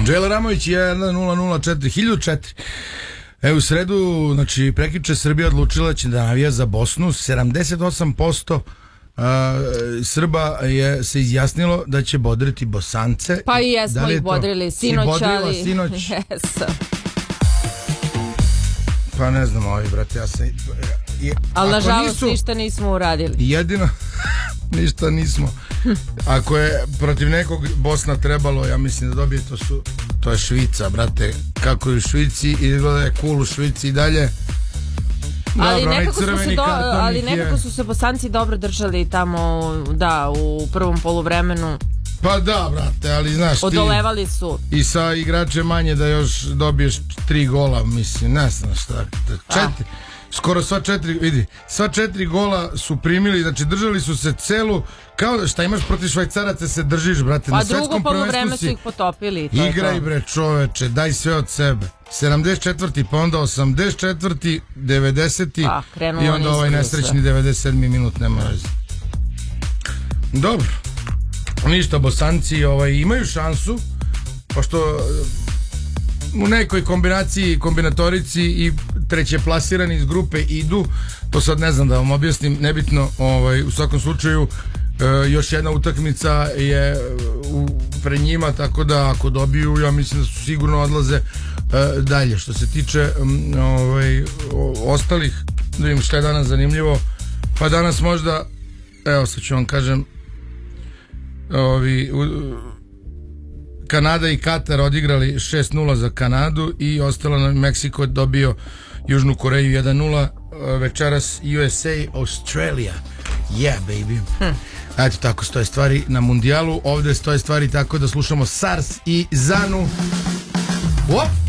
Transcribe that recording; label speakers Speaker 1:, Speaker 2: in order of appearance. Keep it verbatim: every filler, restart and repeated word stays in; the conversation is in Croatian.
Speaker 1: Džela Ramović je nula nula četiri hiljadu četiri. E, u sredu, znači, prekjuče Srbija odlučila će da navija za Bosnu. sedamdeset osam posto Uh, Srba je se izjasnilo da će bodriti Bosance.
Speaker 2: Pa i jesmo
Speaker 1: da
Speaker 2: ih bodrili sinoć, ali
Speaker 1: sinoć?
Speaker 2: Yes.
Speaker 1: Pa ne znam, ovi brate, ja sam je,
Speaker 2: ali nažalost ništa nismo uradili.
Speaker 1: Jedino ništa nismo. Ako je protiv nekog Bosna trebalo, ja mislim da dobije, to su to je Švica, brate. Kako je u Švici i izgleda je cool u Švici i dalje.
Speaker 2: Ali,
Speaker 1: dobro,
Speaker 2: nekako su se do, ali nekako
Speaker 1: je...
Speaker 2: su se Bosanci dobro držali tamo, da, u prvom poluvremenu.
Speaker 1: Pa da, brate, ali znaš ti...
Speaker 2: Odolevali su.
Speaker 1: I sa igračem manje da još dobiješ tri gola, mislim, ne znam šta. Četiri, skoro sva četiri, vidi, sva četiri gola su primili, znači držali su se celu, kao šta imaš protiv Švajcaraca se držiš, brate.
Speaker 2: Pa
Speaker 1: na
Speaker 2: drugo poluvreme su ih potopili. To
Speaker 1: igraj bre čoveče, daj sve od sebe. sedamdeset četvrti pa onda osamdeset četvrti devedeseti
Speaker 2: Pa,
Speaker 1: i onda ovaj nesrećni devedeset sedmi minut, nema veze. Dobro. Ništa, Bosanci ovaj, imaju šansu, pošto u nekoj kombinaciji, kombinatorici i treće plasirani iz grupe idu, to sad ne znam da vam objasnim, nebitno, ovaj, u svakom slučaju e, još jedna utakmica je u, pre njima, tako da ako dobiju, ja mislim da su sigurno odlaze e, dalje. Što se tiče m, ovaj, o, ostalih, da vidim šta je danas zanimljivo, pa danas možda, evo sad ću vam kažem, ovi, u, Kanada i Katar odigrali šest nula za Kanadu i ostalo na Meksiko dobio Južnu Koreju jedan nula. Večeras U S A Australia. Yeah baby. hm. Eto tako stoje stvari na mundijalu. Ovdje stoje stvari tako da slušamo SARS i Zanu. Op!